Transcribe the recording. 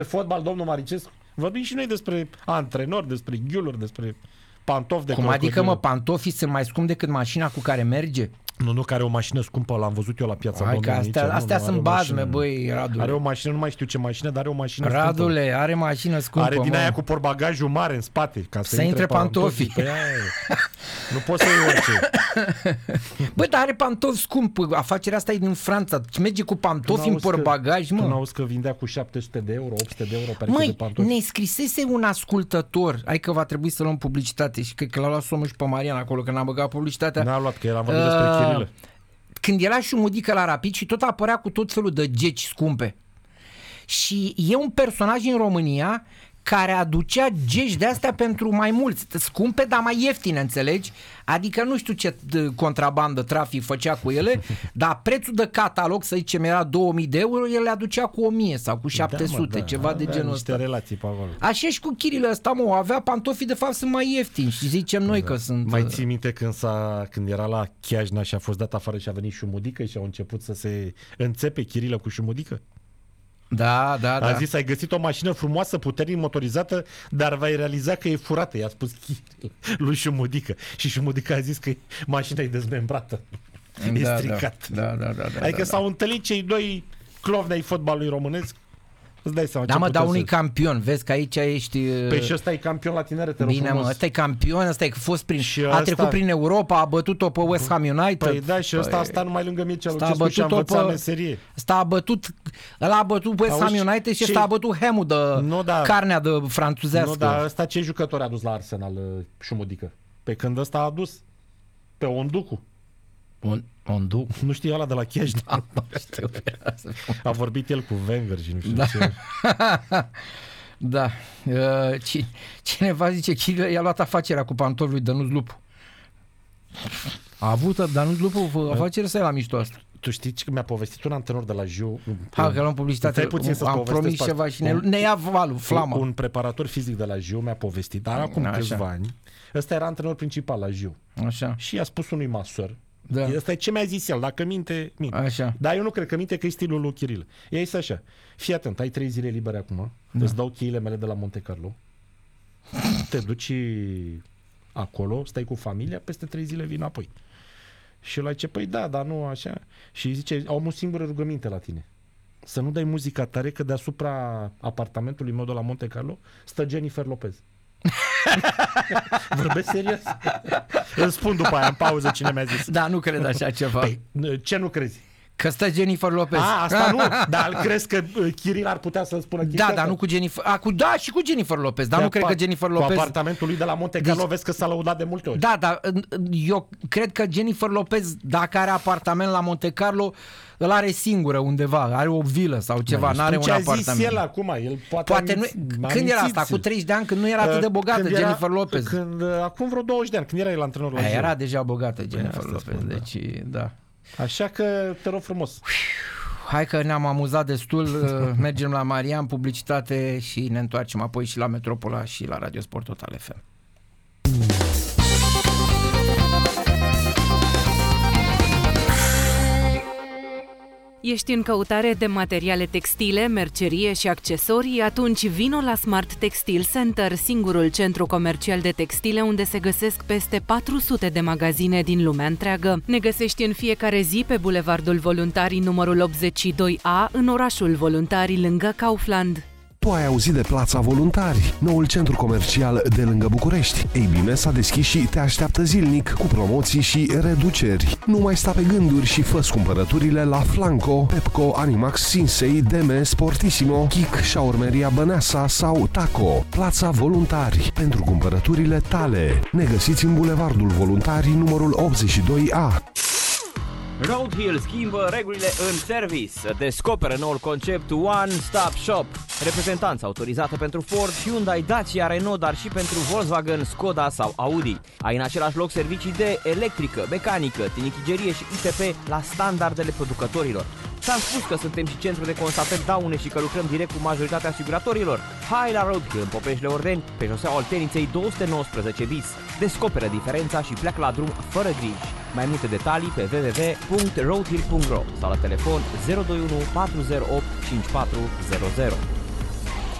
fotbal, domnul Maricescu. Vorbim și noi despre antrenori, despre ghiuluri, despre pantofi de Cum adică, mă, pantofii sunt mai scumpi decât mașina cu care merge? Nu, care o mașină scumpă, l-am văzut eu la Piața Hai Domnului. că astea sunt bazme, băi, Radule. Are o mașină, nu mai știu ce mașină, dar are o mașină Radule, scumpă. are mașină scumpă, Are din aia cu portbagajul mare în spate, ca să intre pantofii. Păi nu poți să iei orice. Bă, dar are pantofi scump. Afacerea asta e din Franța. Merge cu pantofi în portbagaj, mă. Tu n-auzi că vindea cu 700 de euro, 800 de euro pereche de pantofi? Ne scrisese un ascultător. Hai că va trebui să luăm publicitate și cred că l-a luat somnul și pe Marian acolo, că n-a băgat publicitatea. N-a luat, că eram vorbit despre Chirilă. Când era și Mudică la Rapid și tot apărea cu tot felul de geci scumpe. Și e un personaj în România care aducea geci de astea pentru mai mulți, scumpe, dar mai ieftine, înțelegi? Adică nu știu ce contrabandă, trafic făcea cu ele, dar prețul de catalog, să zicem, era 2000 de euro, el le aducea cu 1000 sau cu 700, ceva de genul ăsta. Relații pe acolo. Așa și cu Chirilă ăsta, mă, avea pantofii, de fapt sunt mai ieftini și zicem noi că sunt... Mai ții minte când era la Chiajna și a fost dat afară și a venit Șumudică și au început să se înțepe Chirilă cu Șumudică? Da. A zis, ai găsit o mașină frumoasă, puternic motorizată, dar vei realiza că e furată. I-a spus lui Șumudică. Și Șumudică a zis că mașina e dezmembrată. E stricat. Da. Adică s-au întâlnit cei doi clovni ai fotbalului românesc. Îți dai seama, da, mă, dar unui campion. Vezi că aici ești... Păi și ăsta e campion la tinere, bine, mă, ăsta e campion, ăsta e fost a trecut prin Europa, a bătut-o pe West Ham United. Păi da, și ăsta a stat numai lângă Mircea Lucescu și a învățat meserie. Ăla a bătut West Ham United și ăsta a bătut Hemul de carnea de franțuzească. Nu, dar ăsta ce jucători a dus la Arsenal, Șumudică? Pe când ăsta a dus pe Onducu. Onduc? Nu știi ăla de la Chiajna? A vorbit el cu Wenger și nu știu ce. Da. Cineva zice că i-a luat afacerea cu pantofii lui Dănuț Lupu. A avut Dănuț Lupu afacere să e la mișto asta. Tu știi că mi-a povestit un antrenor de la Jiu. Hai că luăm publicitate. Am promis ceva și ne ia valul, flama. Un preparator fizic de la Jiu mi-a povestit, dar acum câțiva ani. Ăsta era antrenor principal la Jiu. Așa. Și i-a spus unui masor. Da. Asta e ce mi-a zis el, dacă minte. Așa. Dar eu nu cred că minte, că e stilul lui Chirilă. Ea este așa, fii atent, ai 3 zile libere acum, îți dau cheile mele de la Monte Carlo, te duci acolo, stai cu familia, peste 3 zile vin apoi. Și el zice, păi da, dar nu așa. Și zice, am o singură rugăminte la tine. Să nu dai muzica tare, că deasupra apartamentului meu de la Monte Carlo stă Jennifer Lopez. Vorbesc serios? Îmi spun după aia în pauză cine mi-a zis. Da, nu cred așa ceva. Păi, ce nu crezi? Că stă Jennifer Lopez. Asta nu, dar crezi că Chiril ar putea să-mi spună chestia asta? Dar nu cu Jennifer. Da, și cu Jennifer Lopez, dar nu cred că Jennifer Lopez. Cu apartamentul lui de la Monte Carlo, vezi că s-a lăudat de multe ori. Da, dar eu cred că Jennifer Lopez, dacă are apartament la Monte Carlo, îl are singură undeva, are o vilă sau ceva, n-are un apartament. Ce a zis el acum? El poate nu, când era asta? Cu 30 de ani, când nu era atât de bogată Jennifer Lopez. Acum vreo 20 de ani, când era el antrenor la Jiu. Era deja bogată Jennifer Lopez, deci da. Așa că te rog frumos. Hai că ne-am amuzat destul, mergem la Marian, publicitate și ne întoarcem apoi și la Metropola și la Radio Sport Total FM. Ești în căutare de materiale textile, mercerie și accesorii? Atunci vino la Smart Textile Center, singurul centru comercial de textile unde se găsesc peste 400 de magazine din lumea întreagă. Ne găsești în fiecare zi pe Bulevardul Voluntarii numărul 82A, în orașul Voluntarii, lângă Kaufland. Tu ai auzit de Plața Voluntari, noul centru comercial de lângă București. Ei bine, s-a deschis și te așteaptă zilnic, cu promoții și reduceri. Nu mai sta pe gânduri și fă-ți cumpărăturile la Flanco, Pepco, Animax, Sinsei, Deme, Sportissimo, Kik, Șaurmeria Băneasa sau Taco. Plața Voluntari, pentru cumpărăturile tale. Ne găsiți în Bulevardul Voluntarii numărul 82A. Road Hill schimbă regulile în service. Descoperă noul concept One Stop Shop. Reprezentanță autorizată pentru Ford, Hyundai, Dacia, Renault, dar și pentru Volkswagen, Skoda sau Audi. Ai în același loc servicii de electrică, mecanică, tinichigerie și ITP la standardele producătorilor. Ți-am spus că suntem și centru de constatări daune și că lucrăm direct cu majoritatea asiguratorilor. Hai la Road Hill în Popeșle Ordeni, pe șoseaua Olteniței 219 bis. Descoperă diferența și pleacă la drum fără griji. Mai multe detalii pe www.roadhill.ro sau la telefon 021 408 5400.